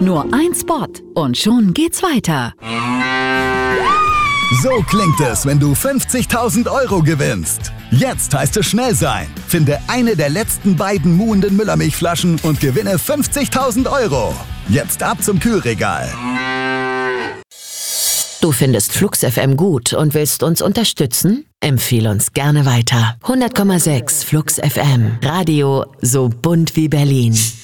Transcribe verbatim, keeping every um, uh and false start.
Nur ein Spot und schon geht's weiter. So klingt es, wenn du fünfzigtausend Euro gewinnst. Jetzt heißt es schnell sein. Finde eine der letzten beiden muhenden Müllermilchflaschen und gewinne fünfzigtausend Euro. Jetzt ab zum Kühlregal. Du findest Flux F M gut und willst uns unterstützen? Empfehl uns gerne weiter. hundert Komma sechs Flux F M. Radio so bunt wie Berlin.